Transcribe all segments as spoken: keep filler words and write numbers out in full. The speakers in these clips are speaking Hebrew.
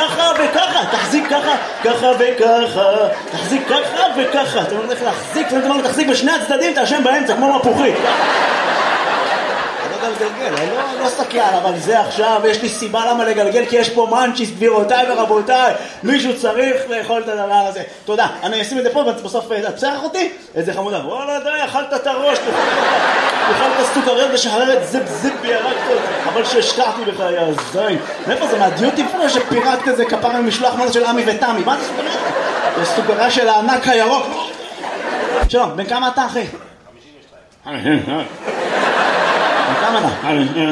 ככה וככה, תחזיק ככה, ככה וככה, תחזיק ככה וככה. אתה אומר לך להחזיק, ואתה אומר תחזיק בשני הצדדים, תאשם באמצע, כמו מפוחית. אני לא גלגל, אני לא סקלן, אבל זה עכשיו, יש לי סיבה למה לגלגל, כי יש פה מנצ'יס, גבירותיי ורבותיי, מישהו צריך לאכול את הדבר הזה. תודה, אני אשים את זה פה, בסוף תצרח אותי, איזה חמודה, וואלה די, אכלת את הראש, אכלת סוכריות ושחררת זיפ זיפ וירקת, אבל שהשקעתי בך, יא זין. מאיפה זה, מהדיוטי פרו שפירקת איזה כפרה ממשלוח מנה של עמי ותמי, מה זה סוכריה? זה סוכריה של הענק הירוק. שלום, בן כמה אתה אחי? חמישים ושתיים. כמה אתה?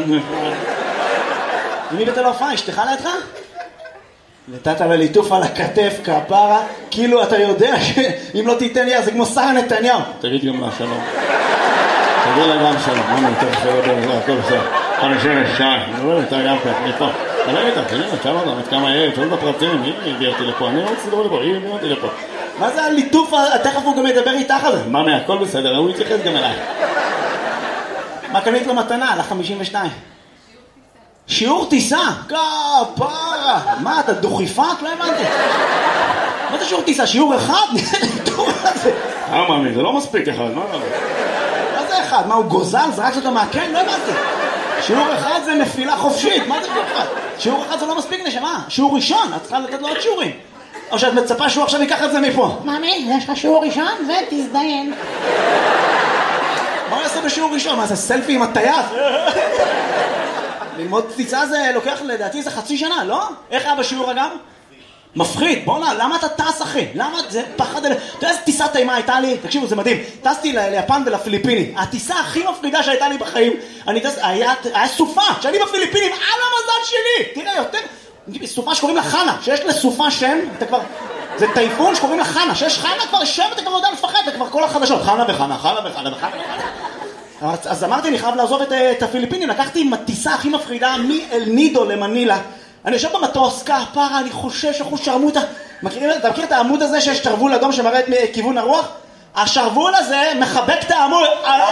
מי בתל אופיים? אשתך לידך? נתת לה ליטוף על הכתף, כפרה, כאילו אתה יודע שאם לא תיתן לי, זה כמו שרה נתניהו. תגיד גם לה שלום. תגיד לה גם שלום. מה נתן שלום בזה, הכל בסדר. חמישים ושתיים. אני אומר, אתה גם כאן, אני פה. אני לא איתה, תגיד לה, תשאל אותה, מת כמה יהיה, תשאל בפרטים, היא הביאה אותי לפה, אני לא רוצה לדבר לפה, היא הביאה אותי לפה. מה זה הליטוף? תכף הוא גם ידבר איתך על זה. מה מה, הכל בסדר, הוא יתייחס גם אליי. מה קנית לו מתנה על ה-חמישים ושתיים? שיעור טיסה? כפרה! מה, אתה דוכיפת? לא הבנתי. מה זה שיעור טיסה? שיעור אחד? אה, מאמי, זה לא מספיק אחד, מה? מה זה אחד? מה, הוא גוזל? זרק אותו מהקן? לא הבנתי. שיעור אחד זה נפילה חופשית, מה זה שיעור אחד? שיעור אחד זה לא מספיק נשמה. שיעור ראשון, את צריכה לתת לו עוד שיעורים. או שאת מצפה שהוא עכשיו ייקח את זה מפה. מאמי, יש לך שיעור ראשון ותזדיין. מה הוא יעשה בשיעור ראשון? מה זה סלפי עם הטייס? ללמוד טיסה זה לוקח לדעתי זה חצי שנה, לא? איך היה בשיעור אגב? מפחיד, בוא נה, למה אתה טס אחי? למה זה פחד? אתה יודע איזה טיסה טעימה הייתה לי? תקשיבו, זה מדהים. טסתי ליפן ולפיליפינים. הטיסה הכי מפחידה שהייתה לי בחיים, אני טס, היה, היה סופה, שאני בפיליפינים, על המזל שלי! תראה, יותר, סופה שקוראים לה חנה, שיש לסופה שם, אתה כבר, זה טייפון שקוראים לה חנה, שיש חנה כבר שם, אתה כבר יודע לפחד, זה כבר כל החדשות, חנה וחנה, חנה וחנה וחנה וחנה. אז אמרתי, אני חייב לעזוב את, את הפיליפינים, לקחתי עם הטיסה הכי מפחידה מאל נידו למנילה. אני יושב במטוס, כפרה, אני חושש, אחוז שרמוטה. מכירים, אתה מכיר את העמוד הזה שיש שרבול אדום שמראה את כיוון הרוח? השרבול הזה מחבק את העמוד.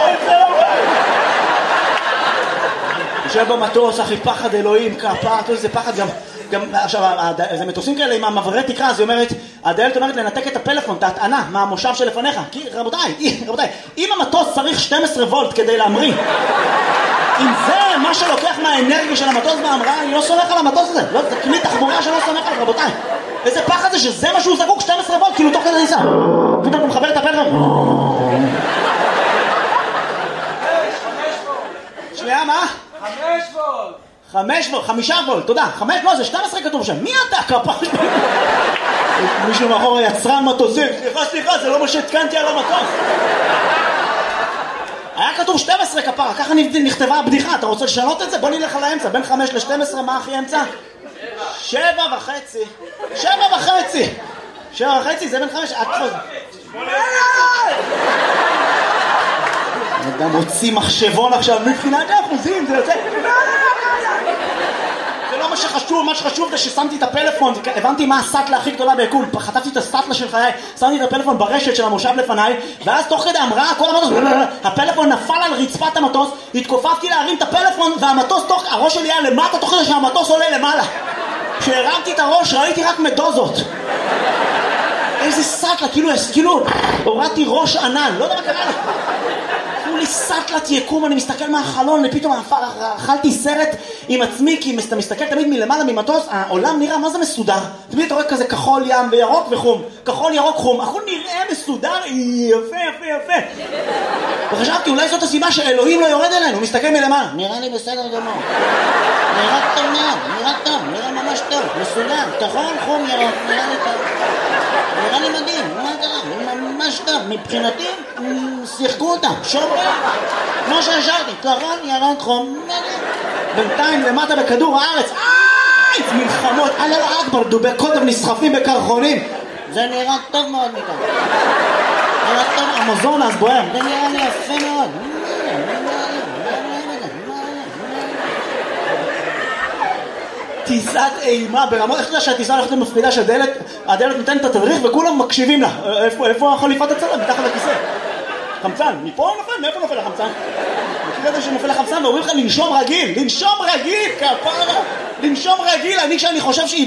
יושב במטוס, אחי, פחד אלוהים, כפרה, זה פחד גם... גם עכשיו, זה מטוסים כאלה עם המעברי תקרה, אז היא אומרת, הדיילת אומרת לנתק את הפלאפון, את ההטענה, מהמושב שלפניך. כי רבותיי, רבותיי, אם המטוס צריך שתים עשרה וולט כדי להמריא, אם זה מה שלוקח מהאנרגיה של המטוס בהמראה, אני לא סומך על המטוס הזה. לא, זה כלי תחבורה שלא סומך על, רבותיי. איזה פחד זה שזה מה שהוא זקוק, שתים עשרה וולט, כאילו תוך כדי ניסה. פתאום הוא מחבר את הפלאפון. שנייה, מה? חמש וולט. חמש וולט, חמישה וולט, תודה. חמש, לא, זה שתים עשרה כתוב שם. מי אתה, כפרה? מישהו מאחור יצרן מטוסים. סליחה, סליחה, זה לא מה שהתקנתי על המטוס. היה כתוב שתים עשרה כפרה, ככה נכתבה הבדיחה. אתה רוצה לשנות את זה? בוא נלך על האמצע. בין חמש ל-שתים עשרה, מה הכי אמצע? שבע וחצי. שבע וחצי. שבע וחצי, זה בין חמש... גם הוציא מחשבון עכשיו, מבחינת האחוזים, זה יוצא... זה לא מה שחשוב, מה שחשוב זה ששמתי את הפלאפון, הבנתי מה הסטלה הכי גדולה ביקום, חטפתי את הסטלה של חיי, שמתי את הפלאפון ברשת של המושב לפניי, ואז תוך כדי המראה, כל המטוס, הפלאפון נפל על רצפת המטוס, התכופפתי להרים את הפלאפון, והמטוס, תוך, הראש שלי היה למטה, תוך כדי שהמטוס עולה למעלה. כשהרמתי את הראש, ראיתי רק מדוזות. איזה סטלה, כאילו, כאילו, הורדתי ראש ענן, לא יודע מה קרה לי. לי סטלת יקום, אני מסתכל מהחלון, ופתאום אכלתי סרט עם עצמי, כי אתה מסתכל תמיד מלמעלה ממטוס, העולם נראה מה זה מסודר. תמיד אתה רואה כזה כחול ים וירוק וחום, כחול ירוק חום, הכל נראה מסודר, יפה יפה יפה. וחשבתי, אולי זאת הסיבה שאלוהים לא יורד אלינו, הוא מסתכל מלמעלה. נראה לי בסדר גמור. נראה טוב מאוד, נראה טוב, נראה ממש טוב, מסודר, כחול, חום, ירוק, נראה לי טוב. נראה לי מדהים, מה קרה? ממש טוב, מבחינתי, שיחקו אותם, שומרים, כמו שהשארתי, כחול, ירוק, חום, בינתיים למטה בכדור הארץ, איי, מלחמות, אללה אכבר, דובי קוטב נסחפים בקרחונים, זה נראה טוב מאוד מכאן. נראה טוב, המזון אז בוער, זה נראה לי יפה מאוד. טיסת אימה ברמות, איך אתה יודע שהטיסה הולכת למפחידה שהדלת, הדלת נותנת את התדריך וכולם מקשיבים לה. איפה, איפה החליפת הצלם? מתחת לכיסא. חמצן, מפה נופל? מאיפה נופל החמצן? מכיר את זה שנופל החמצן ואומרים לך לנשום רגיל, לנשום רגיל, כפרה, לנשום רגיל. אני כשאני חושב שהיא